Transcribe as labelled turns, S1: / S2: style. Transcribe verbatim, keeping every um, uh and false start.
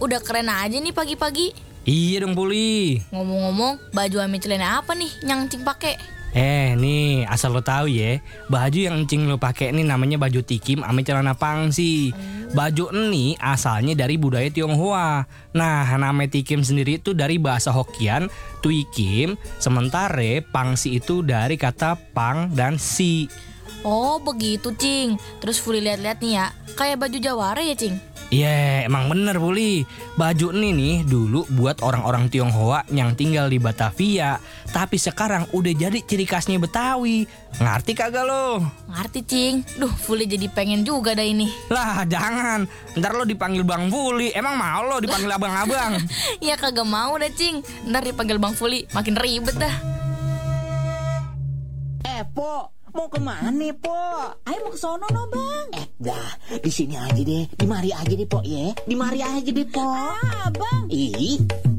S1: udah keren aja nih pagi-pagi.
S2: Iya dong Puli.
S1: Ngomong-ngomong, baju ame celana apa nih yang Encing pakai?
S2: Eh nih, asal lo tahu ya, baju yang Encing lo pakai ini namanya baju tikim ame celana pangsi. Baju ini asalnya dari budaya Tionghoa. Nah, nama tikim sendiri itu dari bahasa Hokkien, tuikim, sementara pangsi itu dari kata pang dan si.
S1: Oh begitu Cing. Terus Fuli lihat-lihat nih ya, kayak baju jawara ya Cing?
S2: Iya, yeah, emang bener Puli. Baju ini nih dulu buat orang-orang Tionghoa yang tinggal di Batavia, tapi sekarang udah jadi ciri khasnya Betawi. Ngerti kagak lo?
S1: Ngerti Cing. Duh, Fuli jadi pengen juga dah ini.
S2: Lah jangan, ntar lo dipanggil Bang Fuli. Emang mau lo dipanggil abang-abang?
S1: Ya kagak mau dah Cing. Ntar dipanggil Bang Fuli makin ribet dah.
S3: Eh, Po, mau kemana nih, Po?
S4: Ayo mau ke sono no bang.
S3: Eh, dah, di sini aja deh, di mari aja deh, Po ya. Di mari aja deh, Po.
S4: Ah bang.
S3: Ih,